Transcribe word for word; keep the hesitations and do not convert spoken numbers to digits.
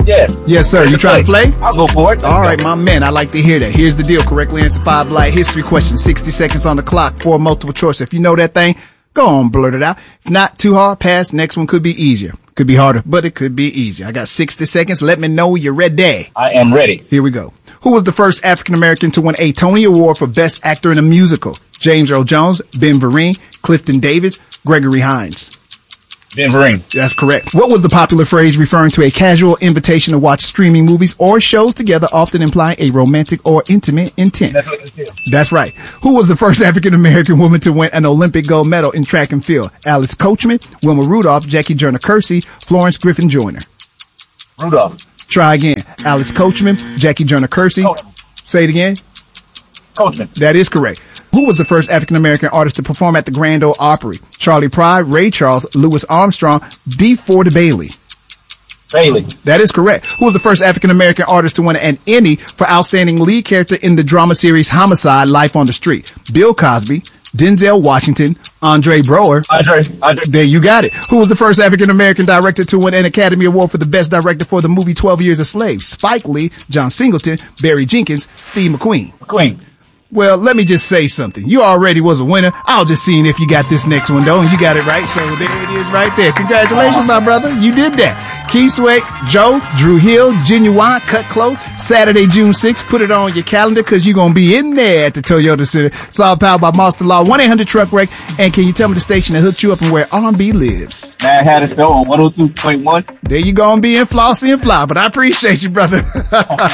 Yeah. Yes, sir. You trying to play? I'll go for it. All right, my man. I like to hear that. Here's the deal. Correctly answer five Black history questions. sixty seconds on the clock for multiple choice. If you know that thing, go on, blurt it out. If not, too hard, pass. Next one could be easier. Could be harder, but it could be easier. I got sixty seconds. Let me know you're ready. I am ready. Here we go. Who was the first African-American to win a Tony Award for Best Actor in a Musical? James Earl Jones, Ben Vereen, Clifton Davis, Gregory Hines. Ben Vereen. That's correct. What was the popular phrase referring to a casual invitation to watch streaming movies or shows together, often implying a romantic or intimate intent? That's what it is. That's right. Who was the first African-American woman to win an Olympic gold medal in track and field? Alice Coachman, Wilma Rudolph, Jackie Joyner-Kersee, Florence Griffin Joyner. Rudolph. Try again. Alice Coachman, Jackie Joyner-Kersee. Coachman. Say it again. Coachman. That is correct. Who was the first African-American artist to perform at the Grand Ole Opry? Charlie Pride, Ray Charles, Louis Armstrong, D. Ford Bailey. Bailey. That is correct. Who was the first African-American artist to win an Emmy for outstanding lead character in the drama series Homicide: Life on the Street? Bill Cosby, Denzel Washington, Andre Brower. Andre. Andre. There you got it. Who was the first African-American director to win an Academy Award for the Best Director for the movie twelve Years a Slave? Spike Lee, John Singleton, Barry Jenkins, Steve McQueen. McQueen. Well, let me just say something. You already was a winner. I was just seeing if you got this next one, though, and you got it right. So there it is right there. Congratulations, my brother. You did that. Keith Sweat, Joe, Drew Hill, Genuine, Cut Close, Saturday, June sixth. Put it on your calendar because you're going to be in there at the Toyota Center. It's all powered by Monster Law, one eight hundred truck wreck. And can you tell me the station that hooked you up and where R and B lives? Mad Hatter Show on one oh two point one. There you go and be in Flossy and Fly, but I appreciate you, brother.